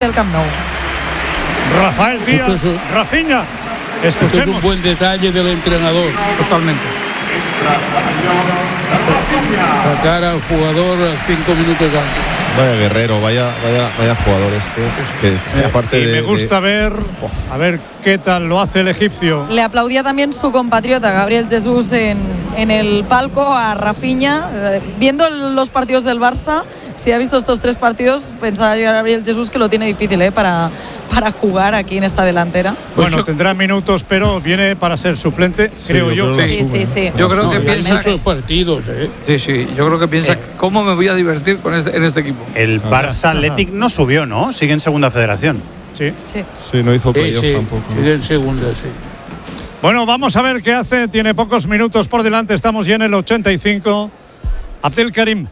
el Camp Nou. Rafael Díaz, Rafinha. Escuchemos. Es un buen detalle del entrenador. Totalmente. Sacar al jugador 5 minutos antes. Vaya guerrero, vaya jugador este. Que aparte y me gusta ver, a ver qué tal lo hace el egipcio. Le aplaudía también su compatriota Gabriel Jesús en el palco a Rafinha. Viendo los partidos del Barça, si ha visto estos 3 partidos, pensaba Gabriel Jesús que lo tiene difícil para jugar aquí en esta delantera. Bueno, tendrá minutos, pero viene para ser suplente, creo yo. Sí. Yo creo que piensa muchos partidos, Sí, yo creo que piensa cómo me voy a divertir en este equipo. El Barça Athletic no subió, ¿no? Sigue en segunda federación. Sí, no hizo playoff tampoco. Sigue en segunda, sí. Bueno, vamos a ver qué hace. Tiene pocos minutos por delante. Estamos ya en el 85. Abdelkarim.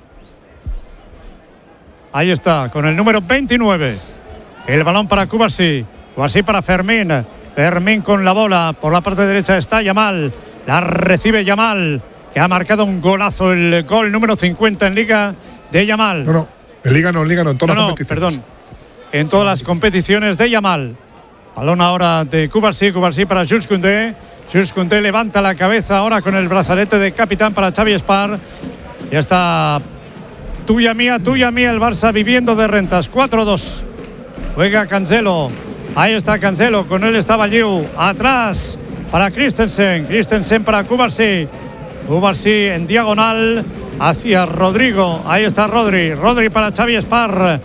Ahí está, con el número 29. El balón para Cubarsí. Cubarsí para Fermín. Fermín con la bola. Por la parte derecha está Yamal. La recibe Yamal, que ha marcado un golazo. El gol número 50 en Liga de Yamal. No, en Liga no, en todas las competiciones. Perdón. En todas las competiciones de Yamal. Balón ahora de Cubarsí para Jules Koundé. Jules Koundé levanta la cabeza ahora con el brazalete de capitán para Xavi Espar. Ya está tuya mía, el Barça viviendo de rentas. 4-2. Juega Cancelo. Ahí está Cancelo, con él está Valliu. Atrás para Christensen. Christensen para Cubarsí. Cubarsí en diagonal hacia Rodrigo. Ahí está Rodri para Xavi Espar.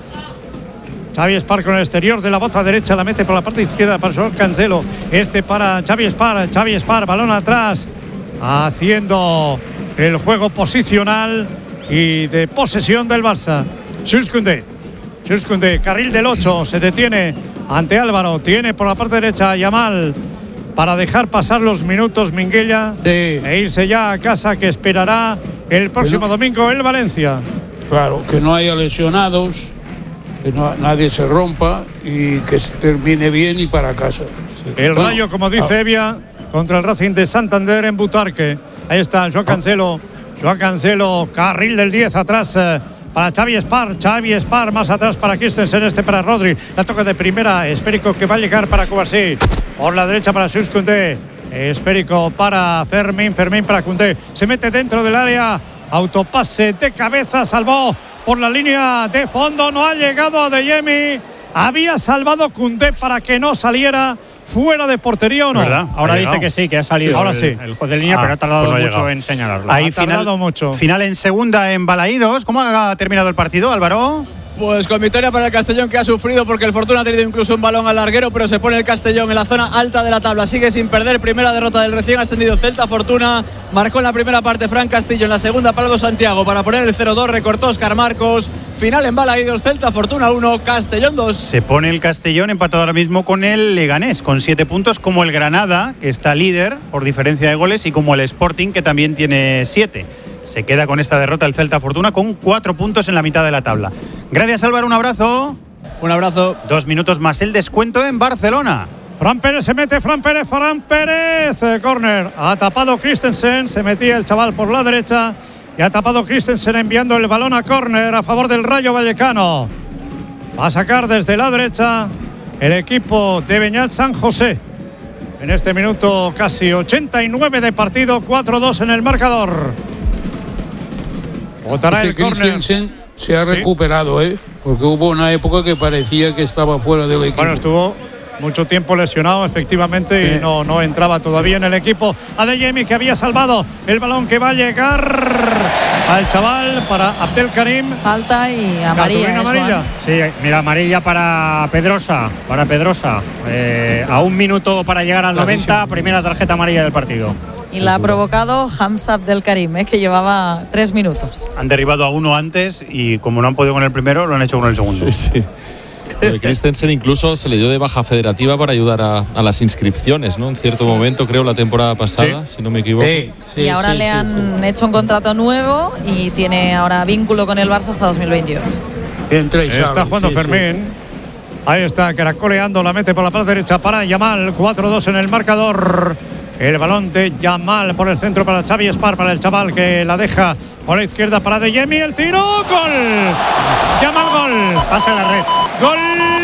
Xavi Espar con el exterior de la bota derecha, la mete por la parte izquierda para Joao Cancelo. Para Xavi Espar, balón atrás, haciendo el juego posicional y de posesión del Barça. Jules Koundé, carril del 8, se detiene ante Álvaro, tiene por la parte derecha a Yamal para dejar pasar los minutos Minguella e irse ya a casa, que esperará el próximo domingo el Valencia. Claro, que no haya lesionados, que nadie se rompa y que se termine bien y para casa. El Rayo, como dice Evia, contra el Racing de Santander en Butarque. Ahí está Joao Cancelo, carril del 10 atrás para Xavi Espar, más atrás para Christensen, para Rodri. La toca de primera, esférico que va a llegar para Cubarsí. Por la derecha para Jules Koundé. Esférico para Fermín para Koundé. Se mete dentro del área. Autopase de cabeza, salvó por la línea de fondo. No ha llegado a Adeyemi. Había salvado Koundé para que no saliera fuera de portería, ¿o no? ¿Verdad? Ahora dice que sí, que ha salido ahora sí. El juez de línea, pero ha tardado mucho en señalarlo. Ahí mucho. Final en segunda en Balaídos. ¿Cómo ha terminado el partido, Álvaro? Pues con victoria para el Castellón, que ha sufrido porque el Fortuna ha tenido incluso un balón al larguero, pero se pone el Castellón en la zona alta de la tabla. Sigue sin perder. Primera derrota del recién ascendido Celta Fortuna. Marcó en la primera parte Fran Castillo, en la segunda Pablo Santiago para poner el 0-2. Recortó Óscar Marcos. Final en Balaídos, Celta Fortuna 1, Castellón 2. Se pone el Castellón empatado ahora mismo con el Leganés, con 7 puntos, como el Granada, que está líder por diferencia de goles, y como el Sporting, que también tiene 7. Se queda con esta derrota el Celta Fortuna con 4 puntos en la mitad de la tabla. Gracias, Álvaro, un abrazo. Un abrazo. 2 minutos más el descuento en Barcelona. Fran Pérez se mete, Fran Pérez, córner. Ha tapado Christensen, se metía el chaval por la derecha y ha tapado Christensen enviando el balón a córner a favor del Rayo Vallecano. Va a sacar desde la derecha el equipo de Beñat San José. En este minuto casi 89 de partido, 4-2 en el marcador. Botará el córner. Christensen se ha recuperado, porque hubo una época que parecía que estaba fuera del equipo. Bueno, estuvo mucho tiempo lesionado, efectivamente, y no entraba todavía en el equipo. Adeyemi, que había salvado el balón, que va a llegar al chaval para Abdelkarim. Falta y amarilla. Sí, mira, amarilla para Pedrosa. A 1 minuto para llegar al 90, primera tarjeta amarilla del partido. Y la ha provocado Hamza Abdelkarim, que llevaba 3 minutos. Han derribado a uno antes y como no han podido con el primero, lo han hecho con el segundo. Sí. Christensen incluso se le dio de baja federativa para ayudar a las inscripciones, ¿no? En cierto momento, creo, la temporada pasada, si no me equivoco. Y ahora le han hecho un contrato nuevo y tiene ahora vínculo con el Barça hasta 2028. Está jugando Fermín. Ahí está, caracoleando, la mete por la parte derecha para Yamal. 4-2 en el marcador. El balón de Yamal por el centro para Xavi Espar, para el chaval, que la deja por la izquierda para Adeyemi. El tiro, gol. Yamal, gol. Pasa a la red. Gol